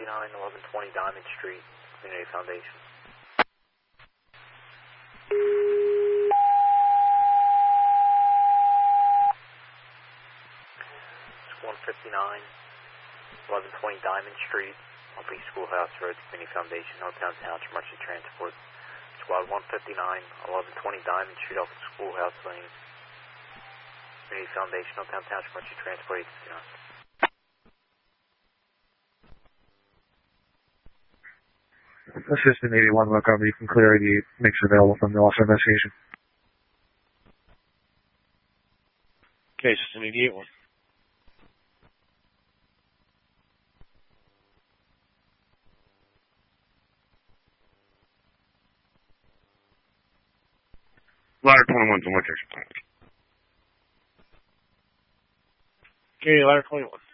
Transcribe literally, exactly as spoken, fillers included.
fifty-nine, eleven twenty Diamond Street, Community Foundation. one fifty-nine, eleven twenty Diamond Street, Old Beach Schoolhouse Road, Community Foundation, Hilltown Township, Emergency Transport. Squad one fifty-nine, eleven twenty Diamond Street, off of Schoolhouse Lane, Community Foundation, Hilltown Township, Emergency Transport, eight fifty-nine. Assistant eighty-one, welcome. You can clear the mix available from the officer investigation. Okay, Assistant eighty-eight one. Ladder twenty-one to location. Okay, ladder twenty-one.